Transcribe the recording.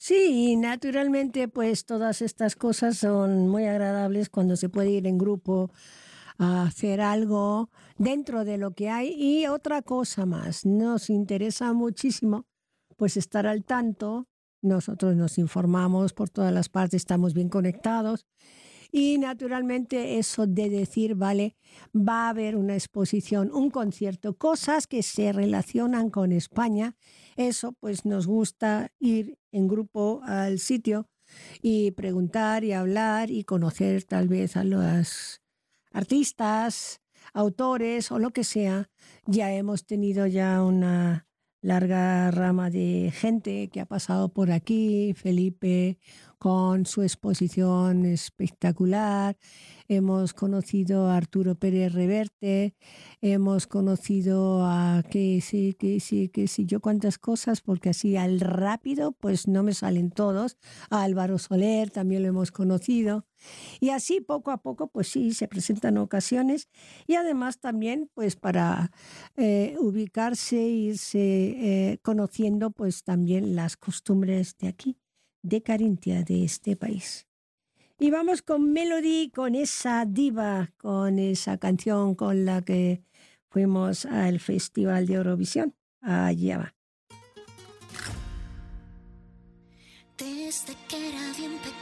Sí, y naturalmente, pues todas estas cosas son muy agradables cuando se puede ir en grupo a hacer algo dentro de lo que hay. Y otra cosa más, nos interesa muchísimo pues estar al tanto. Nosotros nos informamos por todas las partes, estamos bien conectados. Y naturalmente eso de decir, vale, va a haber una exposición, un concierto, cosas que se relacionan con España, eso pues nos gusta ir en grupo al sitio y preguntar y hablar y conocer tal vez a los artistas, autores o lo que sea. Ya hemos tenido ya una larga rama de gente que ha pasado por aquí, Felipe con su exposición espectacular, hemos conocido a Arturo Pérez Reverte, hemos conocido a que sí, yo cuántas cosas, porque así al rápido pues no me salen todos, a Álvaro Soler también lo hemos conocido, y así poco a poco pues sí, se presentan ocasiones y además también pues para ubicarse, irse conociendo pues también las costumbres de aquí, de Carintia, de este país. Y vamos con Melody, con esa diva, con esa canción con la que fuimos al Festival de Eurovisión. Allá va. Desde que era bien pequeña